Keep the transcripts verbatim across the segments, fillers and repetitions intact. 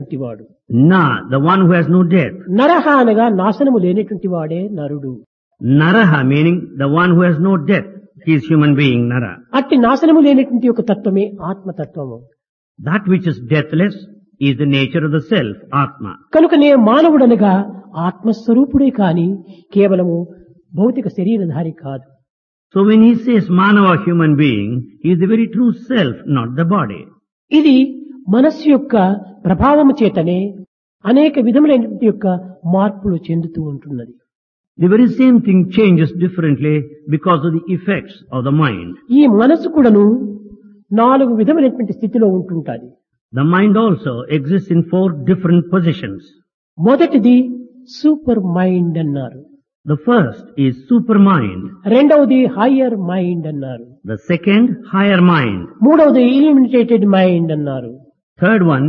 లేనటువంటి వాడు. Na, the one who has no death. నరహ అనగా నాశనము లేనటువంటి వాడే నరుడు. Naraha meaning the one who has no death. He is human being, Nara. అట్టి నాశనము లేనటువంటి యొక్క తత్వమే ఆత్మతత్వము. That which is deathless is the nature of the self, Atma. కనుకనే మానవుడనగా ఆత్మస్వరూపుడే కాని కేవలము భౌతిక శరీరధారి కాదు. So when he says Manava, human being, he is the very true self, not the body. ఇది మనస్సు యొక్క ప్రభావము చేతనే అనేక విధములైనటువంటి యొక్క మార్పులు చెందుతూ ఉంటున్నది. The very same thing changes differently because of the effects of the mind. ఈ మనస్సు కూడాను నాలుగు విధములైనటువంటి స్థితిలో ఉంటుంటాది. The mind also exists in four different positions. మొదటిది సూపర్ మైండ్ అన్నారు. The first is supermind. రెండవది హయ్యర్ మైండ్ అన్నారు. The second, higher mind. మూడవది ఇల్యూమినేటెడ్ మైండ్ అన్నారు. Third one,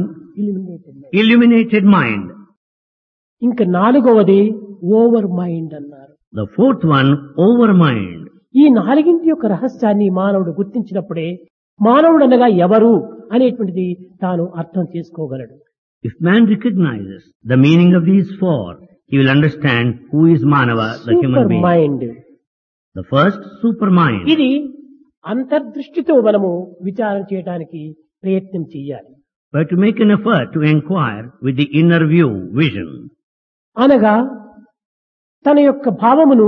illuminated mind. ఇంకా నాలుగవది ఓవర్ మైండ్ అన్నారు. The fourth one, overmind. ఈ నాలుగింటి యొక్క రహస్యాన్ని మానవుడు గుర్తించినప్పుడే మానవుడు అనగా ఎవరు అనేటువంటిది తాను అర్థం చేసుకోగలడు. If man recognizes the meaning of these four, he will understand who is Manava, the human super being. Mind The first, supermind. ఇది అంతర్దృష్టితో మనము విచారం చేయడానికి ప్రయత్నం చేయాలి. But to make an effort to inquire with the inner view, vision. అనగా తన యొక్క భావమును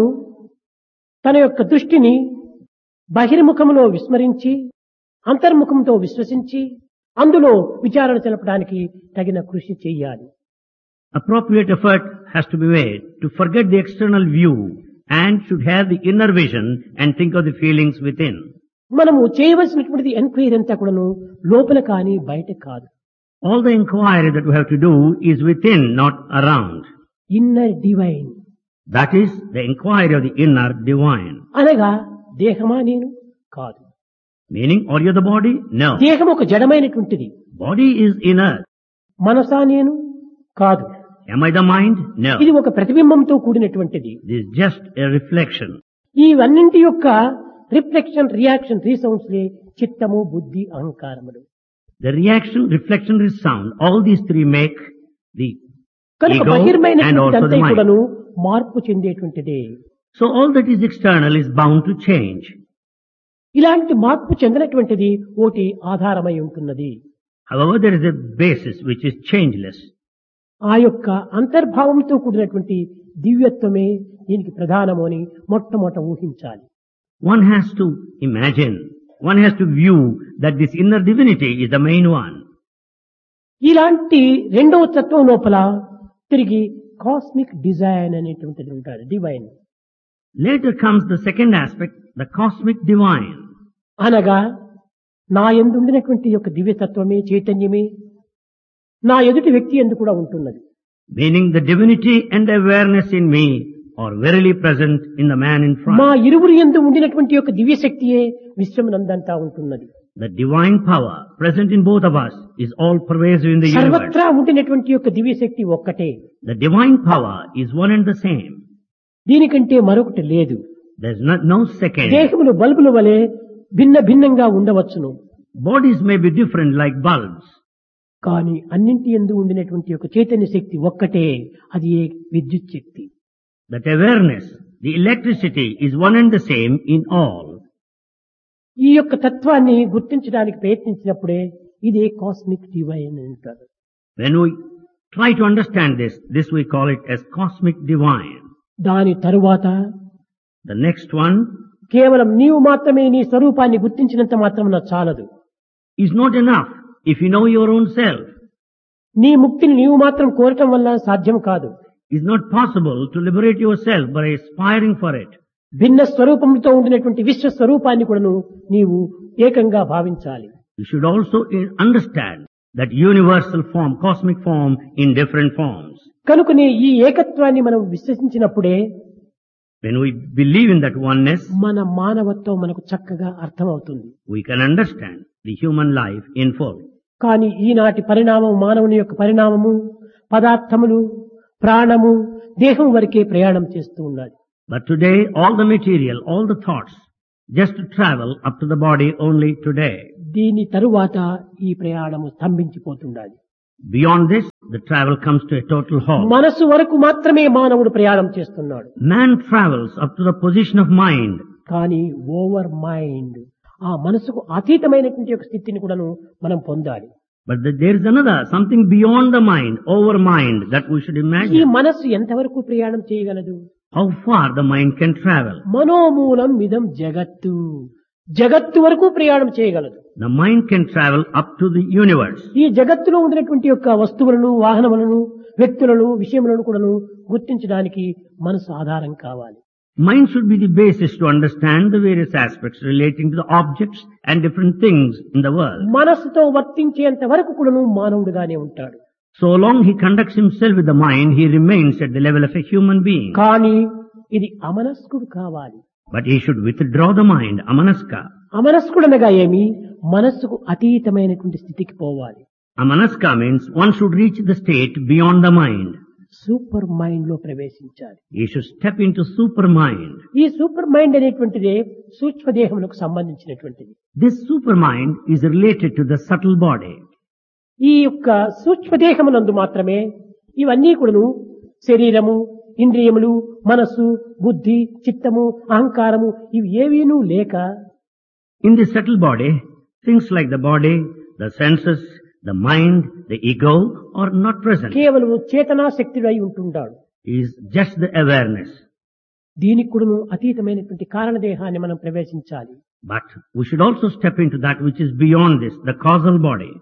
తన యొక్క దృష్టిని బహిర్ముఖములో విస్మరించి అంతర్ముఖంతో విశ్వసించి అందులో విచారణ తెలపడానికి తగిన కృషి చేయాలి. Appropriate effort has to be made to forget the external view and should have the inner vision and think of the feelings within. మనము చేయవలసినటువంటి ఎంక్వైరీ అంతా కూడాను లోపల కానీ బయట కాదు. All the inquiry that we have to do is within, not around. Inner divine That is the inquiry of the inner divine. అనగా దేహమా నేను కాదు. Meaning, are you the body? No. దేహం ఒక జడమైనటువంటిది. Body is inert. మనసా నేను కాదు. Am I the mind? No. ఇది ఒక ప్రతిబింబంతో కూడినటువంటిది. This is just a reflection. ఇవన్నింటి యొక్క రిఫ్లెక్షన్ రియాక్షన్ రీసౌండ్స్ లే చిత్తము బుద్ధి అహంకారములు. The reaction, reflection, resound, all these three make the కనుక ego and బహిర్మైనటువంటి also అంతా the mind. కూడాను మార్పు చెందేటువంటిదే. So all that is external is bound to change. ఇలాంటి మార్పు చెందినటువంటిది ఒకటి ఆధారమై ఉంటున్నది. However, there is a basis which is changeless. ఆ యొక్క అంతర్భావంతో కూడినటువంటి దివ్యత్వమే దీనికి ప్రధానము అని మొట్టమొదట ఊహించాలి. One has to imagine, one has to view that this inner divinity is the main one. ఇలాంటి రెండవ తత్వం లోపల తిరిగి కాస్మిక్ డిజైన్ అనేటువంటిది ఉంటాడు. Divine Later comes the second aspect, the cosmic divine. అనగా నా యందు ఉండినటువంటి యొక్క దివ్యతత్వమే చైతన్యమే నా ఎదుటి వ్యక్తి యందు కూడా ఉంటున్నది. Meaning the divinity and awareness in me are verily present in the man in మా front. ఇరువురి యందు ఉండినటువంటి యొక్క దివ్యశక్తియే విశ్వమునందంతా ఉంటున్నది. The divine power present in both of us is all pervasive in the universe. సర్వత్రా ఉండినటువంటి యొక్క దివ్యశక్తి ఒక్కటే. The divine power is one and the same. దీనికంటే మరొకటి లేదు. There is not, no second. దేహములు బల్బుల వలె భిన్న భిన్నంగా ఉండవచ్చును. Bodies may be different like bulbs. కానీ అన్నింటి యందు ఉండినటువంటి యొక్క చైతన్య శక్తి ఒక్కటే, అది ఏ విద్యుత్ శక్తి. That awareness, the electricity is one and the same in all. ఈ యొక్క తత్వాన్ని గుర్తించడానికి ప్రయత్నించినప్పుడే ఇదే కాస్మిక్ డివైన్ అంటారు. When we try to understand this, this we call it as cosmic divine. దాని తరువాత The next one కేవలం నీవు మాత్రమే నీ స్వరూపాన్ని గుర్తించినంత మాత్రమున చాలదు. is not enough if you know your own self. నీ ముక్తిని నీవు మాత్రం కోరటం వల్ల సాధ్యం కాదు. It's not possible to liberate yourself by aspiring for it. భిన్న స్వరూపంతో ఉండినటువంటి విశ్వ స్వరూపాన్ని కూడాను నీవు ఏకంగా భావించాలి. You should also i- understand that universal form, cosmic form in different forms. కనుకనే ఈ ఏకత్వాన్ని మనం విశ్వసించినప్పుడే When we believe in that oneness, మన మానవత్వం మనకు చక్కగా అర్థమవుతుంది. we can understand the human life in full. కానీ ఈనాటి పరిణామం మానవుని యొక్క పరిణామము పదార్థములు ప్రాణము దేహం వరకే ప్రయాణం చేస్తూ ఉన్నది. But today, all the material, all the thoughts, just to travel up to the body only today. దీని తరువాత ఈ ప్రయాణము స్తంభించిపోతున్నది. Beyond this, the travel comes to a total halt. మనసు వరకు మాత్రమే మానవుడు ప్రయాణం చేస్తున్నాడు. Man travels up to the position of mind. కానీ ఓవర్ మైండ్, ఆ మనసుకు అతీతమైనటువంటి ఒక స్థితిని కూడాను మనం పొందాలి. But the, there is another, something beyond the mind, over mind, that we should ఈ imagine. మనస్సు ఎంతవరకు ప్రయాణం చేయగలదు? How far the mind can travel. మనోమూలం ఇదం జగత్తు, జగత్తు వరకు ప్రయాణం చేయగలదు. The mind can travel up to the universe. ఈ జగత్తులో ఉండినటువంటి యొక్క వస్తువులను, వాహనములను, వ్యక్తులను, విషయములను కూడాను గుర్తించడానికి మనసు ఆధారం కావాలి. Mind should be the basis to understand the various aspects relating to the objects and different things in the world. మనస్సుతో వర్తించేంత వరకు కూడాను మానవుడిగానే ఉంటాడు. So long he conducts himself with the mind, he remains at the level of a human being. కానీ ఇది అమనస్కుడు కావాలి. But he should withdraw the mind, amanaska. అమనస్కుడు అనగా ఏమి? మనస్సుకు అతీతమైనటువంటి స్థితికి పోవాలి. Amanaska means one should reach the state beyond the mind. Super mind లో ప్రవేశించాలి. He should step into super mind. ఈ సూపర్ మైండ్ అనేటువంటిదే సూక్ష్మదేహములకు సంబంధించినటువంటిది. This super mind is related to the subtle body. ఈ యొక్క సూక్ష్మదేహమునందు మాత్రమే ఇవన్నీ కూడాను శరీరము, ఇంద్రియములు, మనస్సు, బుద్ధి, చిత్తము, అహంకారము ఇవి ఏవీనూ లేక In the subtle body, things like the body, the senses, the mind, the ego are not present. కేవలము చేతనా శక్తుడై ఉంటుంటాడు. He is just the awareness. దీనికి కూడాను అతీతమైనటువంటి కారణదేహాన్ని మనం ప్రవేశించాలి. But we should also step into that which is beyond this, the causal body.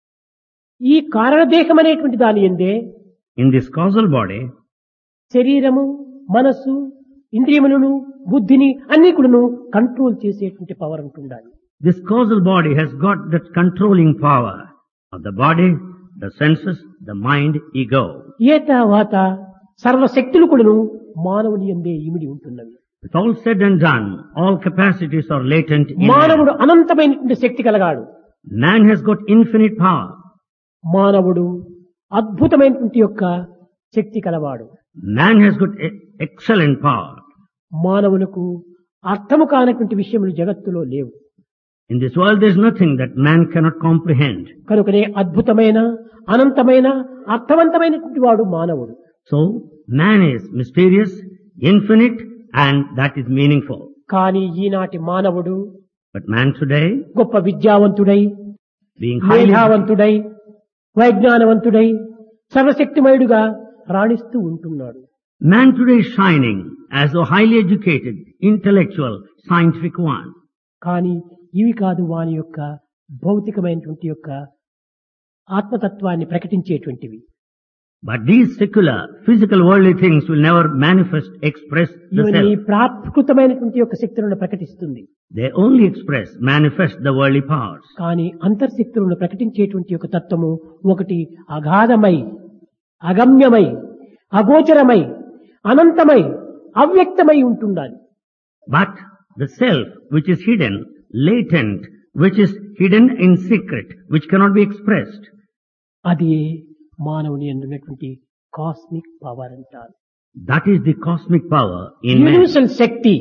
ఈ కారణదేహం అనేటువంటి దాని ఎందే In this causal body, శరీరము, మనస్సు, ఇంద్రియములను, బుద్ధిని అన్ని కూడాను కంట్రోల్ చేసేటువంటి పవర్ ఉంటుండాలి. this causal body has got that controlling power of the body, the senses, the mind, ego. ఏ తర్వాత సర్వశక్తులు కూడాను మానవుని యందే ఇమిడి ఉంటున్నవి. With all said and done, all capacities are latent in man. మానవుడు అనంతమైనటువంటి శక్తి కలగాడు. Man has got infinite power. మానవుడు అద్భుతమైనటువంటి యొక్క శక్తి కలవాడు. Man has got e- excellent power. మానవులకు అర్థము కానటువంటి విషయములు జగత్తులో లేవు. In this world there is nothing that man cannot comprehend. కనుకనే అద్భుతమైన, అనంతమైన, అర్థవంతమైనటువంటి వాడు మానవుడు. So, man is mysterious, infinite, and that is meaningful. కానీ ఈనాటి మానవుడు But man today, గొప్ప విద్యావంతుడై, being highly, మేధావంతుడై, వైజ్ఞానవంతుడై, సర్వశక్తిమయుడుగా రాణిస్తూ ఉంటున్నాడు. man today is shining as a highly educated, intellectual, scientific one. కానీ ఇవి కాదు వాని యొక్క భౌతికమైనటువంటి యొక్క ఆత్మతత్వాన్ని ప్రకటించేటువంటివి. But these secular, physical, worldly things will never manifest, express the ఇవన్నీ self. ప్రాకృతమైనటువంటి యొక్క శక్తులను ప్రకటిస్తుంది. They only express, manifest the worldly powers. కానీ అంతర్శక్తులను ప్రకటించేటువంటి యొక్క తత్వము ఒకటి అగాధమై, అగమ్యమై, అగోచరమై, అనంతమై, అవ్యక్తమై ఉంటుండాలి. But the self, which is hidden, latent, which is hidden in secret, which cannot be expressed, అది మానవుని యందున్నటువంటి కాస్మిక్ పవర్ అంటారు. that is the cosmic power in man. Universal Shakti,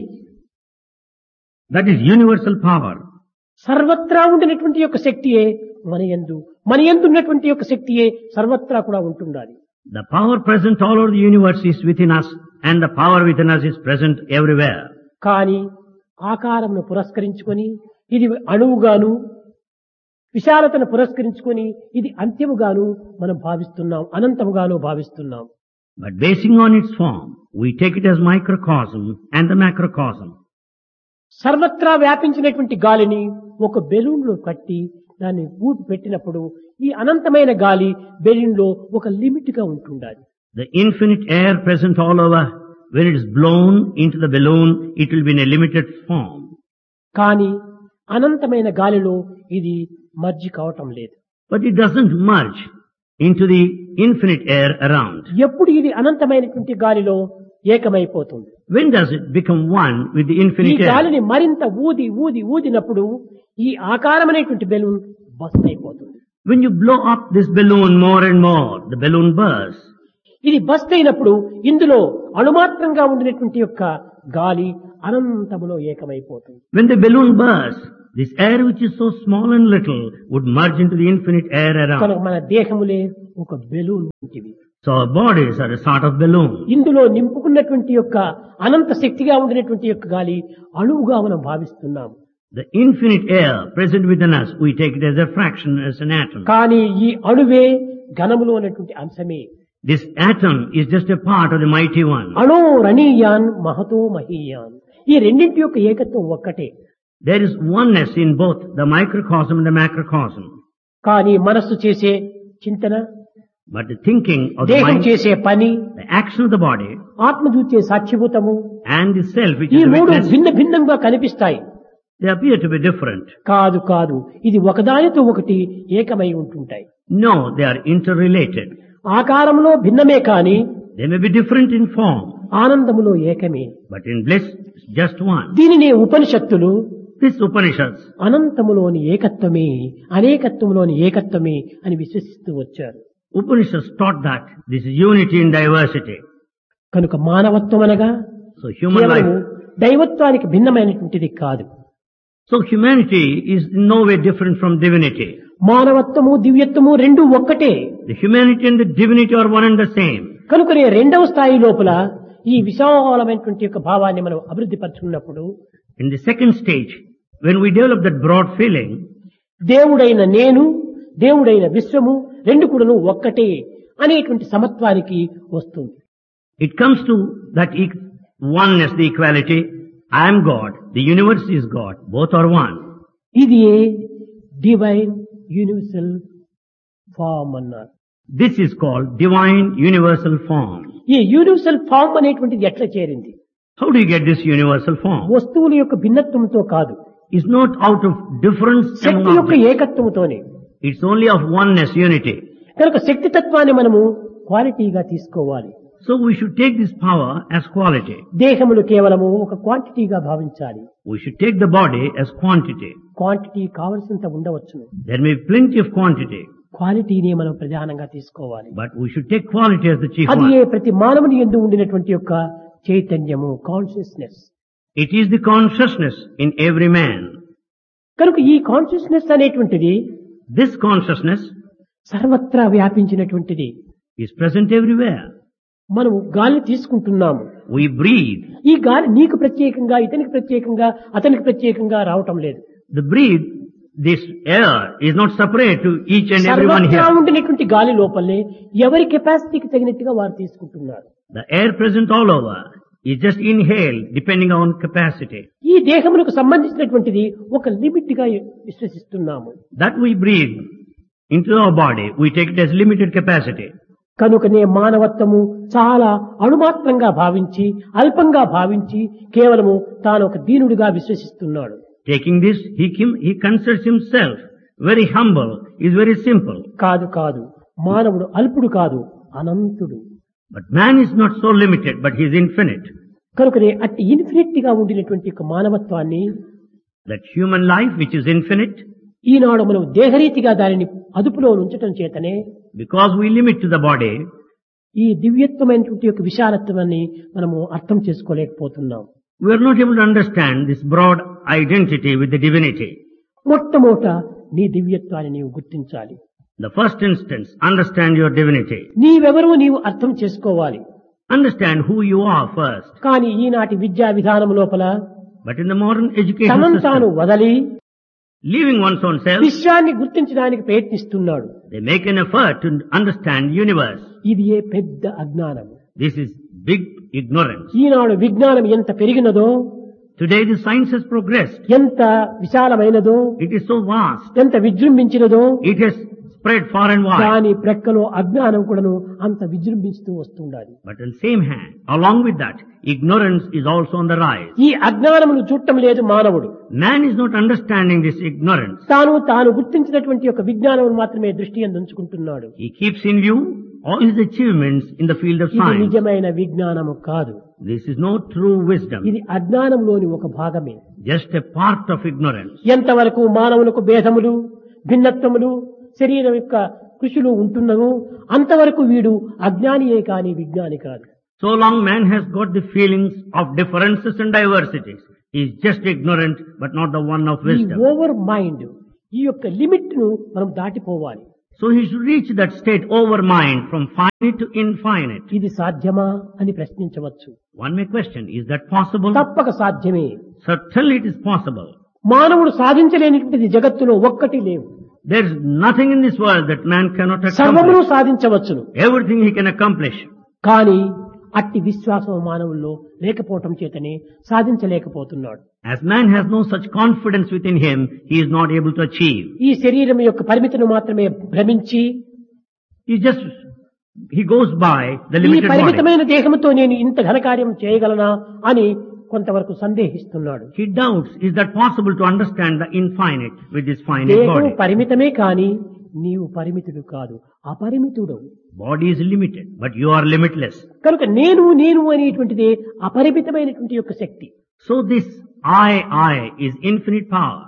That is universal power. సర్వత్రా ఉండినటువంటి యొక్క శక్తియే మన యందు, మన యందు ఉన్నటువంటి యొక్క శక్తియే సర్వత్రా కూడా ఉంటుండాలి. The power present all over the universe is within us, and the power within us is present everywhere. కానీ ఆకారమును పురస్కరించుకొని ఇది అణువుగాను, విశాలతను పురస్కరించుకొని ఇది అంత్యముగాను మనం భావిస్తున్నాం, అనంతముగాను భావిస్తున్నాం. But basing on its form, we take it as microcosm and the macrocosm. సర్వత్రా వ్యాపించినటువంటి గాలిని ఒక బెలూన్ లో కట్టి దాన్ని ఊపి పెట్టినప్పుడు ఈ అనంతమైన గాలి బెలూన్ లో ఒక లిమిట్ గా ఉంటుండాలి. The infinite air present all over, when it is blown into the balloon, it will be in a limited form. కానీ అనంతమైన గాలిలో ఇది మర్జి కావటం లేదు. But it doesn't merge into the infinite air around. ఎప్పుడు ఇది అనంతమైనటువంటి గాలిలో ఏకమైపోతుంది. When does it become one with the ఈ infinite air? గాలిని మరింత ఊది ఊది ఊదినప్పుడు ఈ ఆకారమైనటువంటి బెలూన్ బస్ట్ అయిపోతుంది. When you blow up this balloon more and more, the balloon bursts. ఇది బస్ట్ అయినప్పుడు ఇందులో అణుమాత్రంగా ఉండినటువంటి యొక్క గాలి అనంతములో ఏకమైపోతుంది. When the balloon bursts, this air which is so small and little would merge into the infinite air కనుక around. మన దేహములే ఒక balloon వంటివి. So our bodies are a sort of balloon. ఇందులో నింపుకున్నటువంటి యొక్క అనంత శక్తిగా ఉండినటువంటి యొక్క గాలి అణువుగా మనం భావిస్తున్నాం. The infinite air present within us, we take it as a fraction, as an atom. కానీ ఈ అణువే ఘనములో ఉన్నటువంటి అంశమే. This atom is just a part of the mighty one. అణో రణీయాన్ Mahato మహీయాన్. ఈ రెండింటి యొక్క ఏకత్వం ఒక్కటే. There is oneness in both the microcosm and the macrocosm. కానీ మనస్సు చేసే చింతన, But the thinking of the దేహం mind, చేసే పని, the action of the body, ఆత్మ చూచే సాక్షిభూతము, and the self, which ఈ is the మూడు witness, భిన్న భిన్నంగా కనిపిస్తాయి. they appear to be different. కాదు కాదు ఇది ఒకదానితో ఒకటి ఏకమై ఉంటుంటాయి. No, they are interrelated. ఆకారంలో భిన్నమే కాని They may be different in form, ఆనందములో ఏకమే. but in bliss, it's just one. దీనిని ఉపనిషత్తులు This Upanishads, అనంతములోని ఏకత్వమే అనేకత్వములోని ఏకత్వమే అని విశ్వసిస్తూ వచ్చారు. Upanishads taught that this is unity in diversity. కనుక మానవత్వం అనగా So human కేవలము life, దైవత్వానికి భిన్నమైనటువంటిది కాదు. so humanity is in no way different from divinity. మానవత్వము దివ్యత్వము రెండు ఒక్కటే. The humanity and the divinity are one and the same. కనుకనే రెండవ స్థాయి లోపల ఈ విశాలమైనటువంటి యొక్క భావాన్ని మనం అభివృద్ధి పరుచుకున్నప్పుడు In the second stage, when we develop that broad feeling, దేవుడైన నేను, దేవుడైన విశ్వము రెండు కూడాను ఒక్కటే అనేటువంటి సమత్వానికి వస్తుంది. it comes to that e- oneness, the equality. I am God, the universe is God, both are one. ఇది డివైన్ యూనివర్సల్ ఫార్మ్ అన్నారు. This is called divine universal form. ఈ యూనివర్సల్ ఫార్మ్ అనేటువంటిది ఎట్లా చేరింది? How do you get this universal form? వస్తువుల యొక్క భిన్నత్వంతో కాదు, It's not out of difference among శక్తి యొక్క objects. ఏకత్వంతోనే. It's only of oneness, unity. కనుక శక్తి తత్వాన్ని మనము క్వాలిటీగా తీసుకోవాలి. So we should take this power as quality. దేహములు కేవలము ఒక క్వాంటిటీగా భావించాలి. We should take the body as quantity. Quantity కావలసినంత ఉండవచ్చును, There may be plenty of quantity, క్వాలిటీని మనం ప్రధానంగా తీసుకోవాలి. but we should take quality as the chief అది one. ఏ ప్రతి మానవుని యందు ఉండినటువంటి యొక్క చైతన్యము, consciousness. It is the consciousness in every man. కనుక ఈ కాన్షియస్నెస్ అనేటువంటిది This consciousness సర్వత్రా వ్యాపించినటువంటిది. is present everywhere. మనము గాలి తీసుకుంటున్నాము. We breathe. ఈ గాలి నీకు ప్రత్యేకంగా, ఇతనికి ప్రత్యేకంగా, అతనికి ప్రత్యేకంగా రావటం లేదు. The breathe, this air is not separate to each and everyone సర్వత్రా here. ఉండినటువంటి గాలి లోపలే ఎవరి కెపాసిటీకి తగినట్టుగా వారు తీసుకుంటున్నారు. The air present all over is just inhaled depending on capacity. ఈ దేహములకు సంబంధించినటువంటిది ఒక లిమిట్ గా విశ్వసిస్తున్నాము. That we breathe into our body, we take it as limited capacity. కనుకనే మానవత్వము చాలా అణుమాత్రంగా భావించి, అల్పంగా భావించి కేవలము తాను ఒక దీనుడిగా విశ్వసిస్తున్నాడు. Taking this, he, kim- he considers himself very humble, is very simple. కాదు కాదు, మానవుడు అల్పుడు కాదు, అనంతుడు. But man is not so limited, but he is infinite. కనుకనే అట్టి ఇన్ఫినిట్ గా ఉండినటువంటి యొక్క మానవత్వాన్ని That human life which is infinite, ఈనాడు మనం దేహరీతిగా దానిని అదుపులో ఉంచటం చేతనే because we limit to the body, ఈ దివ్యత్వమైనటువంటి యొక్క విశాలత్వాన్ని మనము అర్థం చేసుకోలేకపోతున్నాం. we are not able to understand this broad identity with the divinity. మొట్టమొదట నీ దివ్యత్వాన్ని నీవు గుర్తించాలి. The first instance, understand your divinity. నీవెవరో నీవు అర్థం చేసుకోవాలి. Understand who you are first. కానీ ఈనాటి విద్యా విధానం లోపల But in the modern education తనను తాను system, వదలి leaving one's own self, విశ్వాన్ని గుర్తించడానికి ప్రయత్నిస్తున్నాడు. they make an effort to understand universe. ఇది ఏ పెద్ద అజ్ఞానం. This is big ignorance. ఈనాడు విజ్ఞానం ఎంత పెరిగినదో, Today the science has progressed. ఎంత విశాలమైనదో, It is so vast. ఎంత విజృంభించినదో, It has spread far and wide. దాని ప్రక్కలో అజ్ఞానం కూడాను అంత విజృంభిస్తూ వస్తుండాలి. But on the same hand, along with that, ignorance is also on the rise. ఈ అజ్ఞానమును చూడటం లేదు మానవుడు. Man is not understanding this ignorance. తాను తాను గుర్తించినటువంటి యొక్క విజ్ఞానమును మాత్రమే దృష్టి ఉంచుకుంటున్నాడు. He keeps in view all his achievements in the field of ఇది science. నిజమైన విజ్ఞానము కాదు. This is no true wisdom, ఇది అజ్ఞానంలోని ఒక భాగమే. just a part of ignorance. ఎంతవరకు మానవులకు భేదములు, భిన్నత్వములు, శరీరం యొక్క కృషులు ఉంటున్నవో అంతవరకు వీడు అజ్ఞానియే కాని విజ్ఞాని కాదు. So long man has got the feelings of differences and diversities, he is just ignorant but not the one of ఈ wisdom. ఓవర్ మైండ్, ఈ యొక్క లిమిట్ ను మనం దాటిపోవాలి. So he should reach that state over mind from finite to infinite. ఇది సాధ్యమా అని ప్రశ్నించవచ్చు. One may question, is that possible? తప్పక సాధ్యమే. Certainly it is possible. మానవుడు సాధించలేనిటువంటిది జగత్తులో ఒక్కటి లేవు. There is nothing in this world that man cannot సర్వమును accomplish. సాధించవచ్చును. Everything he can accomplish. కానీ అట్టి విశ్వాసం మానవుల్లో లేకపోవటం చేతనే సాధించలేకపోతున్నాడు. As man has no such confidence within him, he is not able to achieve. ఈ శరీరం యొక్క పరిమితిని మాత్రమే భ్రమించి He just, he goes by the ఈ limited body. పరిమితమైన దేహంతో నేను ఇంత ఘనకార్యం చేయగలనా అని కొంతవరకు సందేహిస్తున్నాడు. He doubts, is that possible to understand the infinite with this finite దేహం body? పరిమితమే కాని నీవు పరిమితుడు కాదు, అపరిమితుడు. Body is limited, but you are limitless. కనుక నేను నేను అనేటువంటిది అపరిమితమైనటువంటి యొక్క శక్తి. So this I, I is infinite power.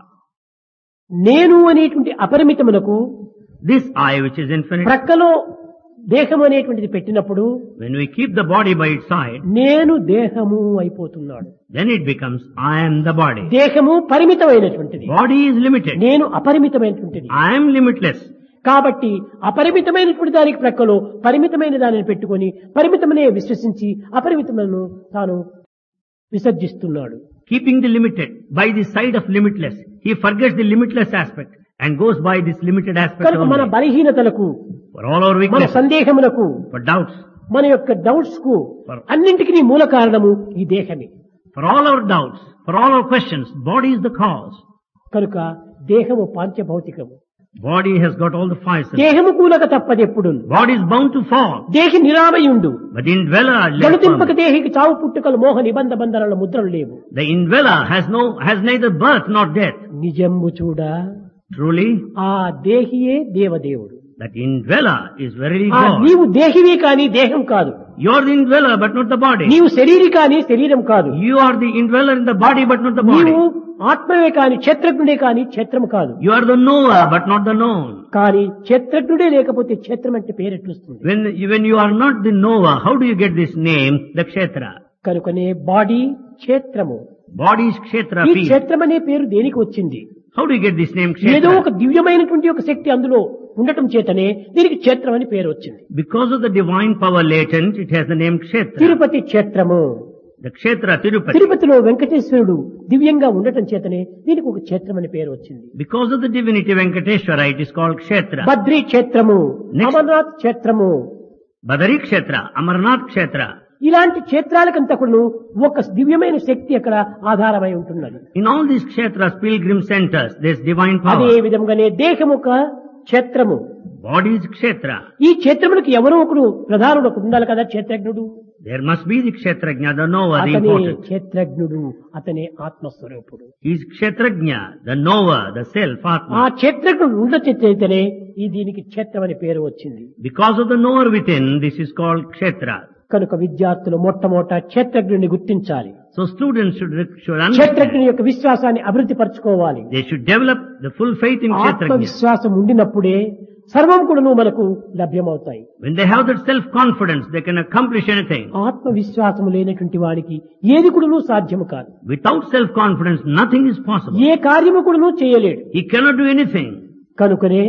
నేను అనేటువంటి అపరిమితమునకు This I which is infinite, ప్రక్కలో దేహం అనేటువంటిది పెట్టినప్పుడు when we keep the body by its side, నేను దేహము అయిపోతున్నాడు. then it becomes I am the body. దేహము పరిమితమైనటువంటిది, Body is limited. నేను అపరిమితమైనటువంటిది. I am limitless. కాబట్టి అపరిమితమైనటువంటి దానికి ప్రక్కలో పరిమితమైన దానిని పెట్టుకొని పరిమితమనే విశ్వసించి అపరిమితములను తాను విసర్జిస్తున్నాడు. Keeping the limited by the side of limitless, he forgets the limitless aspect and goes by this limited aspect కనుక మన only. బలహీనతలకు, For all our మన weaknesses, సందేహములకు, for doubts, మన యొక్క డౌట్స్ కు అన్నింటికి మూల కారణము ఈ దేహమే. for all our doubts, for all our questions, body is the cause. కనుక దేహము పాంచభౌతికము. Body has got all the five senses. దేహము కూలక తప్పదెప్పుడు. Body is bound to fall, దేహి నిరామయుండు. but the indweller left గణతింపక firm. దేహికి చావు పుట్టుకలు మోహ నిబంధ బంధనల ముద్రలు లేవు. The indweller has no, has neither birth nor death. నిజంబు చూడ Truly, ఆ దేహియే దేవదేవుడు. that indweller is very ఆ God. నీవు దేహివే కాని దేహం కాదు. You are the indweller, but not the body. నీవు శరీరి కాని శరీరం కాదు. You are the indweller in the body, but not the body. నీవు ఆత్మవే కాని క్షేత్రజ్ఞుడే కాని క్షేత్రము కాదు. You are the knower, but not the known. కానీ క్షేత్రజ్ఞుడే లేకపోతే క్షేత్రం అంటే పేరెట్లుస్తుంది. When, when you are not the knower, how do you get this name, the kshetra? కనుకనే బాడీ క్షేత్రము. Body is kshetra, ఈ field. క్షేత్రం అనే పేరు దేనికి వచ్చింది? How do you get this name ఏదో kshetra? ఒక దివ్యమైనటువంటి ఒక శక్తి అందులో ఉండటం చేతనే దీనికి క్షేత్రం అని పేరు వచ్చింది. Because of the divine power latent, it has the name kshetra. Tirupati క్షేత్రము. The kshetra, Tirupati. తిరుపతిలో వెంకటేశ్వరుడు దివ్యంగా ఉండటం చేతనే దీనికి ఒక క్షేత్రం అని పేరు వచ్చింది. Because of the divinity Venkateshwara, it is called kshetra. Badri క్షేత్రము, Next. అమర్నాథ్ క్షేత్రము, Badari kshetra, Amarnath kshetra. ఇలాంటి క్షేత్రాలకంతకును ఒక దివ్యమైన శక్తి అక్కడ ఆధారమై ఉంటున్నది. In all these kshetras, pilgrim centers, there is divine అదే power. విధంగానే దేహం ఒక క్షేత్రము. Body is kshetra. ఈ క్షేత్రములకు ఎవరో ఒకరు ప్రధానుడు ఒకడు ఉండాలి కదా, క్షేత్రజ్ఞుడు. There must be the kshetrajna, the knower, the అతనే important. క్షేత్రజ్ఞుడు, అతనే ఆత్మస్వరూపుడు. He is kshetrajna, the knower, the self, ఆ Atma. క్షేత్రజ్ఞుడు ఉండచేతనే ఈ దీనికి క్షేత్రం అని పేరు వచ్చింది. Because of the knower within, this is called kshetra. కనుక విద్యార్థులు మొట్టమొదట క్షేత్రజ్ఞుడిని గుర్తించాలి. So students should, should understand. క్షేత్రజ్ఞుని యొక్క విశ్వాసాన్ని అభివృద్ధి పరచుకోవాలి. They should develop the full faith in kshetrajna. ఆత్మవిశ్వాసం ఉండినప్పుడే సర్వం కూడాను మనకు లభ్యమవుతాయి. When they have that self-confidence, they can accomplish anything. ఆత్మవిశ్వాసము లేనటువంటి వాడికి ఏది కూడాను సాధ్యము కాదు. Without self-confidence, nothing is possible. ఏ కార్యము కూడాను చేయలేడు. He cannot do anything. కనుకనే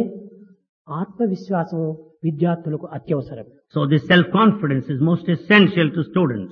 ఆత్మవిశ్వాసము విద్యార్థులకు అత్యవసరం. So this self-confidence is most essential to students.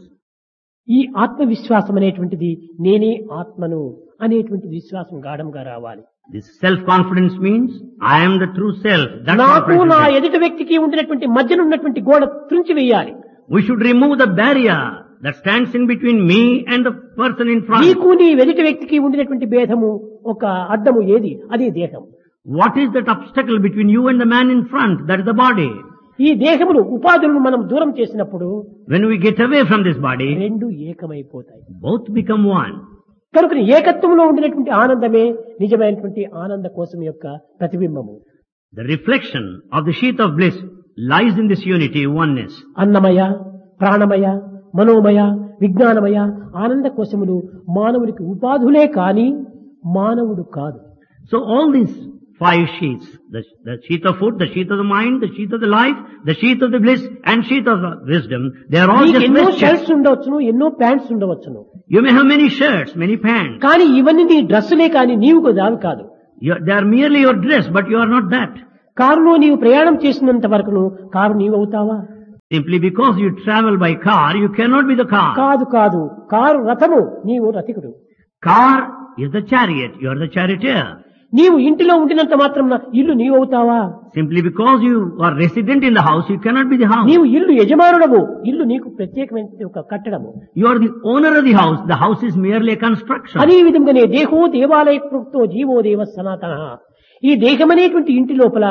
ఈ ఆత్మవిశ్వాసం అనేటువంటిది నేనే ఆత్మను అనేటువంటి విశ్వాసం గాఢంగా రావాలి. This self-confidence means, I am the true self. That's నాకు confidence నా is. ఎదుటి వ్యక్తికి ఉండినటువంటి మధ్యన ఉన్నటువంటి గోడ త్రుంచి వేయాలి. We should remove the barrier that stands in between me and the person in front. నీకు నీ ఎదుటి వ్యక్తికి ఉండినటువంటి భేదము ఒక అడ్డము ఏది? అదే దేహం. What is that obstacle between you and the man in front? That is the body. ఈ దేహములు ఉపాధులను మనం దూరం చేసినప్పుడు When we get away from this body, రెండు ఏకమైపోతాయి. both become one. కనుక ఏకత్వంలో ఉండినటువంటి ఆనందమే నిజమైనటువంటి ఆనంద కోసం యొక్క ప్రతిబింబము. The reflection of the sheath of bliss lies in this unity, oneness. అన్నమయ, ప్రాణమయ, మనోమయ, విజ్ఞానమయ ఆనంద కోశములు మానవునికి ఉపాధులే కాని మానవుడు కాదు. So all these five sheaths, the, the sheath of food, the sheath of the mind, the sheath of the life, the sheath of the bliss, and sheath of the wisdom, they are all నీకు just ఎన్నో vestures. Shirts ఉండవచ్చును, ఎన్నో pants ఉండవచ్చును. You may have many shirts, many pants. కానీ ఇవన్నీ నీ డ్రెస్సులే కానీ నీవు దావి కాదు. You, they are merely your dress, but you are not that. కారులో నీవు ప్రయాణం చేసినంత వరకును కారు నీవు అవుతావా? Simply because you travel by car, you cannot be the car. కాదు కాదు, కారు రథము, నీవు రథికుడు. Car is the chariot, you are the charioteer. నీవు ఇంటిలో ఉండినంత మాత్రం ఇల్లు నీవు అవుతావా? Simply because you are resident in the house, you cannot be the house. నీవు ఇల్లు యజమానుడవు, ఇల్లు నీకు ప్రత్యేకమైన ఒక కట్టడము. You are the owner of the house, the house is merely a construction. అదే విధంగానే దేహో దేవాలయ కృప్తో జీవో దేవ సనాతన. ఈ దేహమనేటువంటి ఇంటి లోపల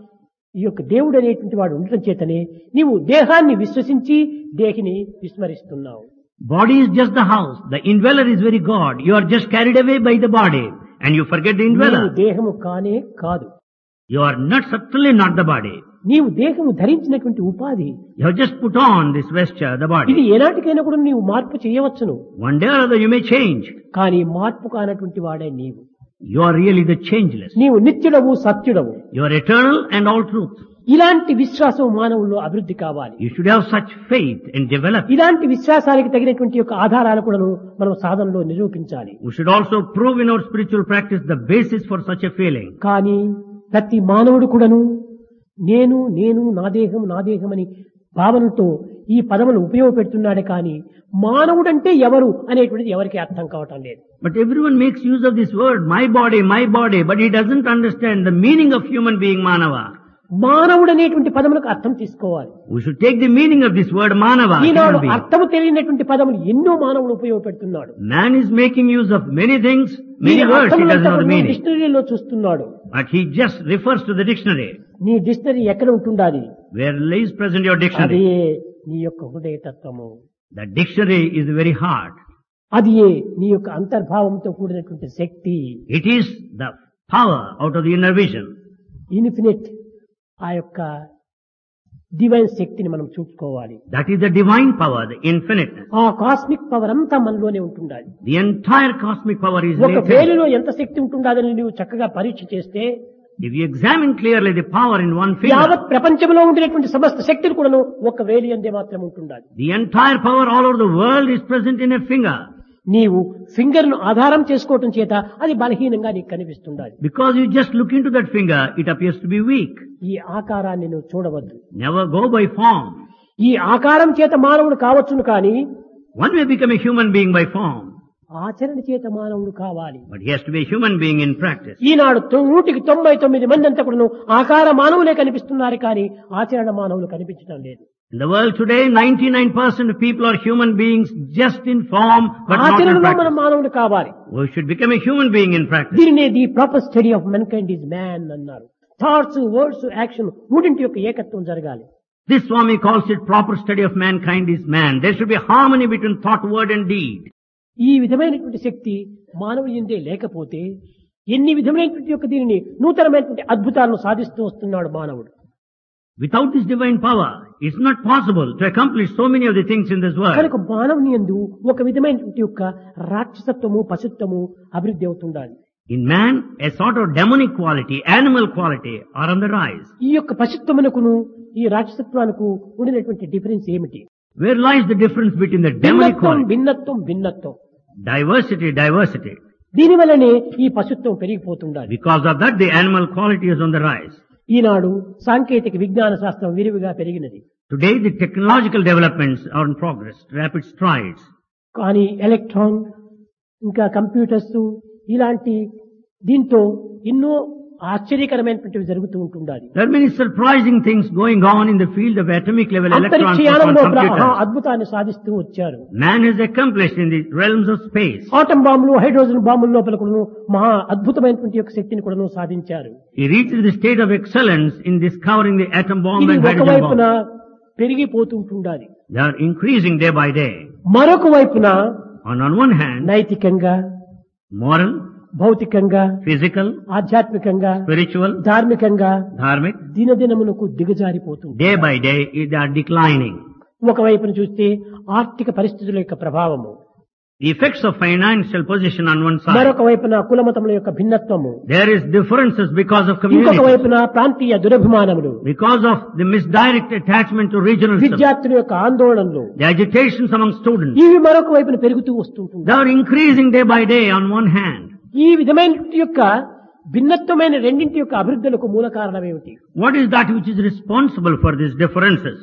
ఈ యొక్క దేవుడు అనేటువంటి వాడు ఉండటం చేతనే నీవు దేహాన్ని విశ్వసించి దేహిని విస్మరిస్తున్నావు. Body is just the house, the indweller is very God. You are just carried away by the body and you forget the నీవు indweller. దేహము కానే కాదు. You are not, certainly not the body. నీవు దేహము ధరించినటువంటి ఉపాధి. You have just put on this vesture, the ఇది body. ఏనాటికైనా కూడా నీవు మార్పు చేయవచ్చును. One day or other you may change. కానీ మార్పు కానటువంటి వాడే నీవు. You are really the changeless. నీవు నిత్యుడవు, సత్యుడవు. You are eternal and all truth. ఇలాంటి విశ్వాసం మానవుల్లో అభివృద్ధి కావాలి. You should have such faith and develop. ఇలాంటి విశ్వాసానికి తగినటువంటి యొక్క ఆధారాలు కూడాను మనం సాధనలో నిరూపించాలి. We should also prove in our spiritual practice the basis for such a feeling. కానీ ప్రతి మానవుడు కూడాను నేను నేను నా దేహం నా దేహం అని భావనతో ఈ పదములు ఉపయోగపెడుతున్నాడే కానీ మానవుడంటే ఎవరు అనేటువంటిది ఎవరికి అర్థం కావటం లేదు. But everyone makes use of this word, my body, my body, but he doesn't understand the meaning of human being, Manava. మానవుడు అనేటువంటి పదములకు అర్థం తీసుకోవాలి. We should take the meaning of this word, Manava. Eenadu human being. అర్థము తెలియనటువంటి పదములు ఎన్నో మానవుడు ఉపయోగపెడుతున్నాడు. Man is making use of many things, many words, he doesn't know the meaning. డిక్షనరీలో చూస్తున్నాడు. But he just refers to the dictionary. నీ dictionary ఎక్కడ ఉంటుండాలి? Where is present your అదే dictionary? నీ యొక్క హృదయ తత్వము. The dictionary is the very heart. అది నీ యొక్క అంతర్భావంతో కూడినటువంటి శక్తి. It is the power out of the inner vision. Infinite ఆ యొక్క డివైన్ శక్తిని మనం చూసుకోవాలి. That is the divine power, the infiniteness. ఆ కాస్మిక్ పవర్ అంతా మనలోనే ఉంటుండాలి. The entire cosmic power is ఒక latent. వేలులో ఎంత శక్తి ఉంటుందని నువ్వు చక్కగా పరీక్ష చేస్తే If you examine clearly the power in one finger, యావత్ ప్రపంచంలో ఉండినటువంటి సమస్త శక్తులు కూడాను ఒక వేలి అందే మాత్రం ఉంటుండాలి. the entire power all over the world is present in a finger. నీవు ఫింగర్ ను ఆధారం చేసుకోవటం చేత అది బలహీనంగా నీకు కనిపిస్తుండాలి. Because you just look into that finger, it appears to be weak. ఈ ఆకారాన్ని నువ్వు చూడవద్దు. Never go by form. ఈ ఆకారం చేత మానవుడు కావచ్చును కానీ One may become a human being by form, ఆచరణ చేత మానవుడు కావాలి. but he has to be a human being in practice. ఈనాడు తొ- నూటికి తొంభై తొమ్మిది మంది అంతా కూడాను ఆకార మానవులే కనిపిస్తున్నారు కానీ ఆచరణ మానవులు కనిపించడం లేదు. In the world today, ninety-nine percent of people are human beings just in form, but not in ఆచరణలో మనం practice. మానవుడు కావాలి. We should become a human being in practice. దీనినే the proper study of men kind is man అన్నారు. Thoughts, words, action మూడింటి యొక్క ఏకత్వం జరగాలి. This Swami calls it proper study of mankind is man. There should be harmony between thought, word and deed. ఈ విధమైనటువంటి శక్తి మానవుని యందే లేకపోతే ఎన్ని విధమైనటువంటి యొక్క దీనిని నూతనమైనటువంటి అద్భుతాలను సాధిస్తూ వస్తున్నాడు మానవుడు. Without this divine power, it's not possible to accomplish so many of the things in this world. కనుక మానవుని యందు ఒక విధమైనటువంటి యొక్క రాక్షసత్వము పశుత్వము అభివృద్ధి అవుతుండాలి. In man, a sort of demonic quality, animal quality are on the rise. ఈ యొక్క పశుత్వమునకును ఈ రాక్షసత్వానికి ఉండినటువంటి డిఫరెన్స్ ఏమిటి? Where lies the difference between the demonic భిన్నత్వం quality? భిన్నత్వం భిన్నత్వం. Diversity, diversity. దీని వల్లనే ఈ పశుత్వం పెరిగిపోతుండాలి. Because of that, the animal quality is on the rise. ఈనాడు సాంకేతిక విజ్ఞాన శాస్త్రం విరివిగా పెరిగినది. Today, the technological developments are in progress, rapid strides. కానీ ఎలక్ట్రాన్ ఇంకా కంప్యూటర్స్ ఇలాంటి దీంతో ఎన్నో ఆశ్చర్యకరమైనటువంటివి జరుగుతూ ఉంటుండాలి. There are many surprising things going on in the field of atomic level electrons అంతరిక్షయానం and లోపల ఆ computers. అద్భుతాన్ని సాధిస్తూ వచ్చారు. Man has accomplished in the realms of space. Atom బాంబులు, హైడ్రోజన్ బాంబుల లోపల కూడాను మహా అద్భుతమైనటువంటి యొక్క శక్తిని కూడాను సాధించారు. He reached the state of excellence in discovering the atom bomb ఇది and hydrogen ఒకవైపున bomb. పెరిగిపోతుంటుండాలి. They are increasing day by day. మరొక వైపున And on one hand, నైతికంగా, moral, భౌతికంగా, physical, ఆధ్యాత్మికంగా, spiritual, ధార్మికంగా dharmic, దినదినమునకు దిగజారిపోతుంది. day by day they are declining. ఒకవైపున చూస్తే ఆర్థిక పరిస్థితుల యొక్క ప్రభావము, The effects of financial position on one side. మరొక వైపున కులమతముల యొక్క భిన్నత్వము, There is differences because of ఇంకొక community, వైపున ప్రాంతీయ దురభిమానములు, because of the misdirect attachment to regionalism, విద్యార్థుల యొక్క ఆందోళనలు, the agitations among students. ఇవి మరొక వైపున పెరుగుతూ వస్తుంటుంది. They are increasing day by day on one hand. ఈ విధమైన యొక్క భిన్నత్వమైన రెండింటి యొక్క అభివృద్ధులకు మూల కారణం ఏమిటి? What is that which is responsible for these differences?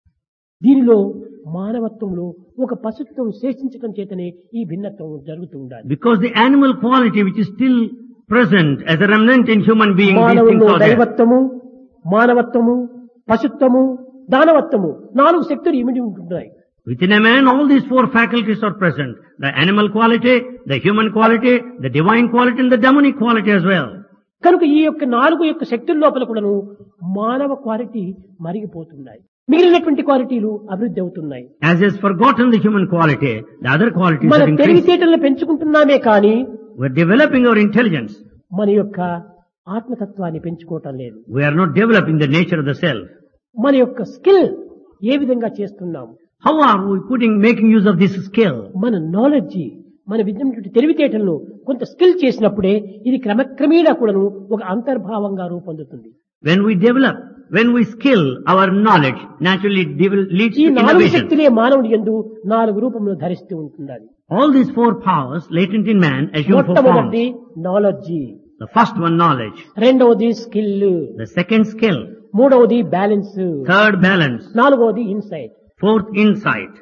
దీనిలో మానవత్వంలో ఒక పశుత్వం శేషించడం చేతనే ఈ భిన్నత్వం జరుగుతూ ఉండాలి. Because the animal quality which is still present as a remnant in human being, these things మానవుల్లో are there. దైవత్వము, మానవత్వము, పశుత్వము, దానవత్వము నాలుగు శక్తులు ఇమిడి ఉంటున్నాయి. Within a man, all these four faculties are present. The animal quality, the human quality, the divine quality and the demonic quality as well. కనుక ఈ యొక్క నాలుగు యొక్క శక్తుల లోపల కూడాను మానవ క్వాలిటీ మరిగిపోతున్నాయి. మిగిలినటువంటి క్వాలిటీలు అభివృద్ధి అవుతున్నాయి. As is forgotten the human quality, the other qualities మన have increased. తెలివితేటలను పెంచుకుంటున్నామే కానీ We're developing our intelligence. మన యొక్క ఆత్మతత్వాన్ని పెంచుకోవటం లేదు. We are not developing the nature of the self. మన యొక్క స్కిల్ ఏ విధంగా చేస్తున్నాం? How are we putting, making use of this skill? మన నాలెడ్జ్, మన విద్యటువంటి తెలివితేటలను కొంత స్కిల్ చేసినప్పుడే ఇది క్రమక్రమేణా కూడాను ఒక అంతర్భావంగా రూపొందుతుంది. When we develop, when we skill our knowledge, naturally devel- leads ఈ to నాలుగు innovation. శక్తులే మానవుడి యందు నాలుగు రూపంలో ధరిస్తూ ఉంటున్నది. All these four powers latent in man assume four forms. మొట్టమొదటి knowledge, The first one, knowledge. రెండవది స్కిల్, The second, skill. మూడవది బ్యాలెన్స్, Third, balance. నాలుగవది ఇన్సైట్. Fourth, insight.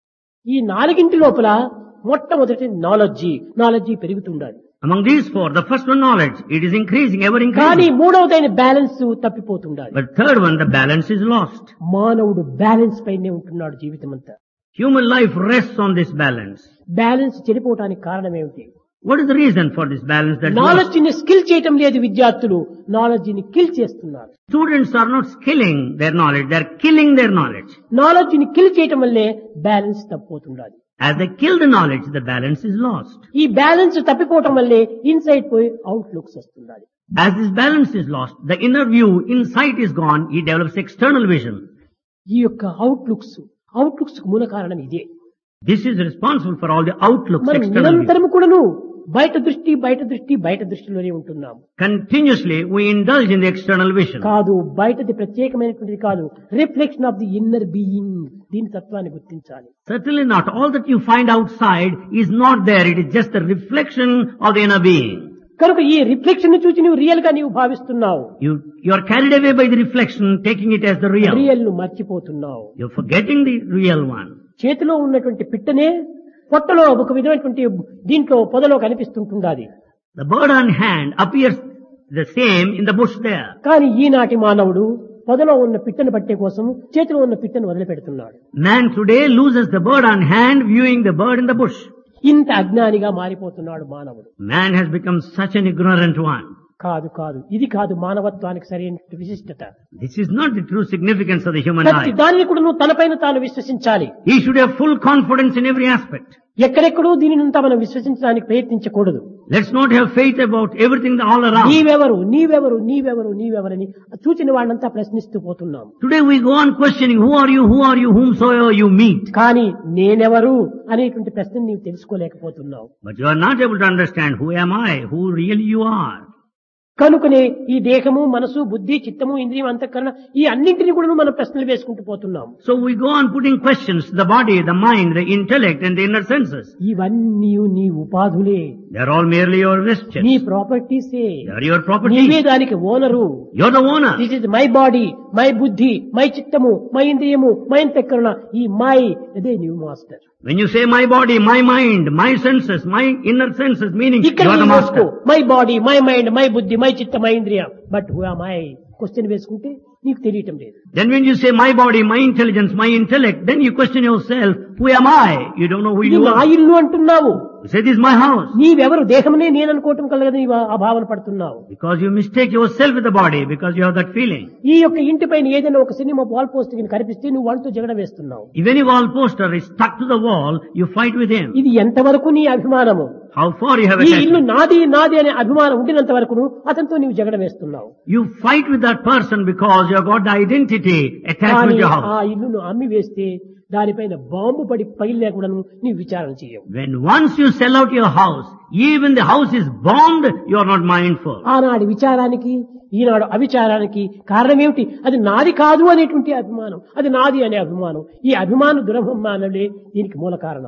ఈ నాలుగింటి లోపల మొట్టమొదటి knowledge knowledge పెరుగుతుండాలి. Among these four, the first one, knowledge. It is increasing, ever కానీ increasing. మూడవదైన balance తప్పిపోతుండాలి. But third one, the balance is lost. మానవుడు balance పైనే ఉంటున్నాడు జీవితం అంతా. Human life rests on this balance. Balance చెడిపోవటానికి కారణం ఏమిటి? What is the reason for this balance that knowledge ని skill చేయటం లేదు విద్యార్థులు, నాలెడ్జ్ ని కిల్ చేస్తున్నారు. students are not skilling their knowledge, they are killing their knowledge. Knowledge ని kill చేయటం వల్లే balance తప్పిపోతుండాలి. As they kill the knowledge, the balance is lost. ఈ బ్యాలెన్స్ తప్పిపోవటం వల్లే ఇన్సైట్ పోయి out looks వస్తుండాలి. As this balance is lost, the inner view, insight is gone, he develops external vision. ఈ యొక్క out looks out looks మూల కారణం ఇదే. This is responsible for all the outlooks, మనం external view. నిరంతరం కూడాను బయట దృష్టి బయట దృష్టి బయట దృష్టిలోనే ఉంటున్నాం. Continuously, we indulge in the external vision. కాదు, బయటది ప్రత్యేకమైనటువంటిది కాదు, reflection of the inner being. దీని తత్వాన్ని గుర్తించాలి. Certainly not. All that you find outside is not there. It is just a reflection of the inner being. కనుక ఈ reflection ని చూసి నువ్వు రియల్ గా నీవు భావిస్తున్నావు. You, you are carried away by the reflection, taking it as the real. Real ను మర్చిపోతున్నావు. You're forgetting the real one. చేతిలో ఉన్నటువంటి పిట్టనే పొట్టలో ఒక విధమైనటువంటి దీంట్లో పొదలో కనిపిస్తుంటుంది. The bird on hand appears the same in the bush there. కానీ ఈనాటి మానవుడు పొదలో ఉన్న పిట్టను పట్టే కోసం చేతిలో ఉన్న పిట్టను వదిలిపెడుతున్నాడు. Man today loses the bird on hand, viewing the bird in the bush. ఇంత అజ్ఞానిగా మారిపోతున్నాడు మానవుడు. Man has become such an ignorant one. కాదు కాదు ఇది కాదు మానవత్వానికి సరైన విశిష్టత. This is not the true significance of the human ప్రతి life. దానిని కూడా నువ్వు తనపైన తాను విశ్వసించాలి. He should have full confidence in every aspect. ఎక్కడెక్కడో దీనినంతా మనం విశ్వసించడానికి ప్రయత్నించకూడదు. Let's not have faith about everything all around. నీవెవరు నీవెవరు నీవెవరు నీవెవరని చూచిన వాడినంతా ప్రశ్నిస్తూ పోతున్నాం. Today we go on questioning, who are you, who are you, whomsoever you meet. కానీ నేనెవరు అనేటువంటి ప్రశ్న నీవు తెలుసుకోలేకపోతున్నావు. But you are not able to understand, who am I, who really you are. కనుకనే ఈ దేహము మనసు బుద్ధి చిత్తము ఇంద్రియం అంతఃకరణ ఈ అన్నింటినీ కూడా మనం ప్రశ్నలు వేసుకుంటూ పోతున్నాం. So we go on putting questions, the body, the mind, the intellect and the inner senses. ఇవన్నీ నీ ఉపాధులే, They are all merely your vestiges. నీ ప్రాపర్టీసే, They are your property. నీవే దానికి owner. You are the owner. This is my body, my బుద్ధి, my చిత్తము, my ఇంద్రియము, my అంతఃకరణ. ఈ మై అదే నీవు master. When you say my body, my mind, my senses, my inner senses, meaning you ఇక్కడ are the master. My body, my mind, my బుద్ధి, my చిత్త, మై ఇంద్రియం. But who am I question వేసుకుంటే నీకు తెలియటం లేదు. Then when you say my body, my intelligence, my intellect, then you question yourself, who am I? You don't know who ఇది you నా are. ఇల్లు అంటున్నావు. You say this is my house. నీవెవరు దేహమనే నేను అనుకోవటం కలగదు, నీవు ఆ భావన పడుతున్నావు. Because you mistake yourself with the body, because you have that feeling. ఈ యొక్క ఇంటిపైన ఏదైనా ఒక సినిమా వాల్ పోస్ట్ కనిపిస్తే నువ్వు వాటితో జగడ వేస్తున్నావు. If any wall poster is stuck to the wall, you fight with him. ఇది ఎంతవరకు నీ అభిమానము? How far you have ఈ ఇల్లు attached. నాది నాది అనే అభిమానం ఉండినంత వరకు అతనితో నీవు జగడ వేస్తున్నావు. You fight with that person because you have got the identity attached కానీ with your ఆ house. ఇల్లును అమ్మి వేస్తే దానిపైన బాంబు పడి పగిలినా కూడా నీవు విచారణ చేయవు. When once you sell out your house, even the house is bombed, you are not mindful. ఆనాడు విచారానికి ఈనాడు అవిచారానికి కారణం ఏమిటి? అది నాది కాదు అనేటువంటి అభిమానం, అది నాది అనే అభిమానం. ఈ అభిమాన దురభిమానులే దీనికి మూల కారణం.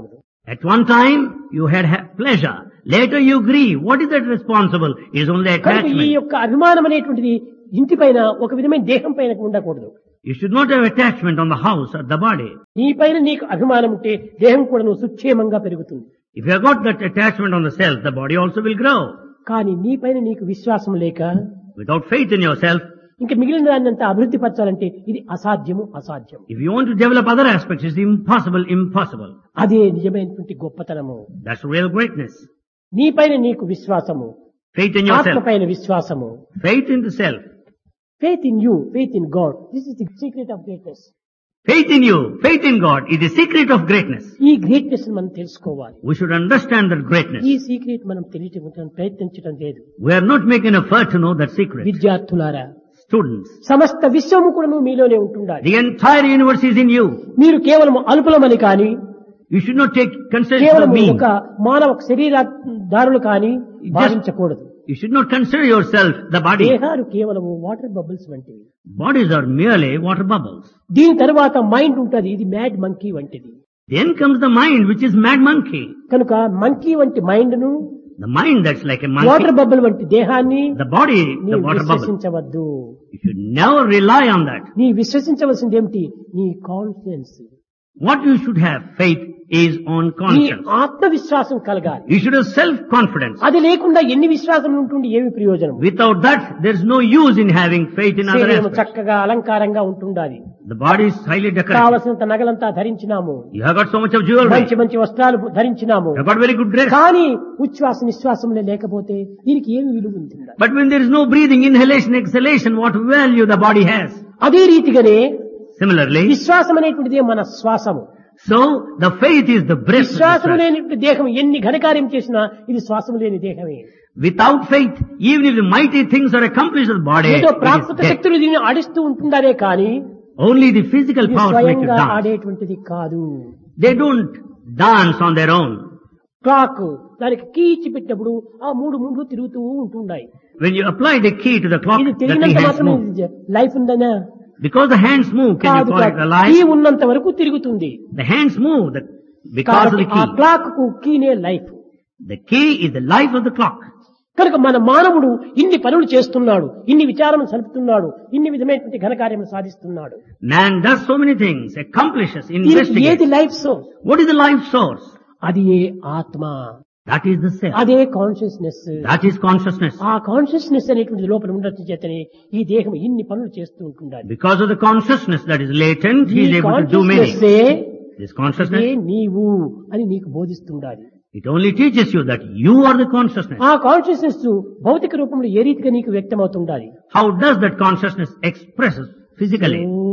At one time, you had ha- pleasure. Later you grieve. What is that responsible? It is only కనుక ఈ attachment. యొక్క అభిమానం అనేటువంటిది ఇంటి పైన ఒక విధమైన దేహం పైన ఉండకూడదు. You should not have attachment on the house or the body. నీ పైన నీకు అభిమానం ఉంటే దేహం కూడా నువ్వు సుక్షేమంగా పెరుగుతుంది. If you have got that attachment on the self, the body also will grow. కానీ నీ పైన నీకు విశ్వాసం లేక Without faith in yourself, ఇంకా మిగిలిన దాన్నంతా అభివృద్ధి పరచాలంటే ఇది అసాధ్యము అసాధ్యం. if you want to develop other aspects, it's impossible, impossible. అదే నిజమైనటువంటి గొప్పతనము. That's real greatness. నీ పైన నీకు విశ్వాసము, Faith in ఆత్మ yourself. పైన విశ్వాసము. Faith in the self. Faith in you, faith in God. This is the secret of greatness. Faith in you, faith in God is the secret of greatness. ఈ greatness మనం తెలుసుకోవాలి. We should understand that greatness. ఈ secret మనం తెలియటం ప్రయత్నించడం లేదు. We are not making effort to know that secret. విద్యార్థులారా, Students, సమస్త విశ్వము కూడా మీలోనే ఉంటుండాలి. the entire universe is in you. మీరు కేవలం అల్పులమని కానీ, You should not take consideration కేవలం of me. ఒక మానవ శరీరదారులు కానీ భావించకూడదు. You should not consider yourself the body. దేహాలు కేవలం వాటర్ బబుల్స్ వంటివి. Bodies are merely water bubbles. దీని తర్వాత మైండ్ ఉంటది, ఇది మ్యాడ్ మంకీ వంటిది. Then comes the mind, which is mad monkey. కనుక మంకీ వంటి మైండ్ ను, The mind that's like a water monkey. Bubble వంటి దేహాన్ని The body, the నీవు water bubble. విశ్వసించవద్దు. You should never rely on that. నీ విశ్వసించవలసింది ఏమిటి? నీ confidence, What you should have faith is on నీ conscience. ఆత్మవిశ్వాసం కలగాలి. You should have self-confidence. అది లేకుండా ఎన్ని విశ్వాసం ఉంటుండి ఏమి ప్రయోజనం? Without that, there is no use in having faith in other శరీరం aspects. చక్కగా అలంకారంగా ఉంటుండాలి. The body is highly decorated. కావలసినంత నగలంతా ధరించినాము, You have got so much of jewelry. మంచి మంచి వస్త్రాలు ధరించినాము. You have got very good dress. కానీ ఉచ్ఛ్వాస నిశ్వాసంలో లేకపోతే దీనికి ఏమి విలువ ఉంటుంది? But when there is no breathing, inhalation, exhalation, what value the body has? అదే రీతిగానే Similarly, విశ్వాసం అనేటువంటిదే మన శ్వాసము. so the faith is the breath. of the విశ్వాసం breath. లేని దేహం ఎన్ని ఘనకార్యం చేసినా ఇది శ్వాసం లేని దేహమే. Without faith, even if the mighty things are accomplished in the body, ఏదో it ప్రాకృత is dead. శక్తులు దీన్ని ఆడిస్తూ ఉంటుండారే కానీ Only the physical ఇది powers make it స్వయంగా dance. ఆడేటువంటిది కాదు. They don't dance on their own. Clock దానికి కీచి పెట్టినప్పుడు ఆ మూడు ముందు తిరుగుతూ ఉంటున్నాయి. When you apply the key to the clock, ఇది the three తిరిగినంత hands మాత్రమే move. Life ఉందనా? Because the hands move, can you కాదు call it కాదు. alive? కీ ఉన్నంత వరకు తిరుగుతుంది. The hands move the, because of కాబట్టి the ఆ key. క్లాక్ కు కీనే life. The key is the life of the clock. కనుక మన మానవుడు ఇన్ని పనులు చేస్తున్నాడు, ఇన్ని విచారం సలుపుతున్నాడు, ఇన్ని విధమైనటువంటి ఘనకార్యములు సాధిస్తున్నాడు. Man does so many things, accomplishes, దీనికి ఏది investigates. Life source? What is the life source? అది ఏ ఆత్మ, That is the self. అదే కాన్షియస్నెస్. That is consciousness. ఆ కాన్షియస్నెస్ అనేటువంటి లోపల ఉండటం చేతనే ఈ దేహం ఇన్ని పనులు చేస్తూ ఉంటుండాలి. Because of the consciousness that is latent, he ఈ is able to do many. Consciousness This consciousness, నీవు అని నీకు బోధిస్తుండాలి. it only teaches you that you are the consciousness. ఆ కాన్షియస్నెస్ భౌతిక రూపంలో ఏ రీతిగా నీకు వ్యక్తమవుతుండాలి? How does that consciousness express physically?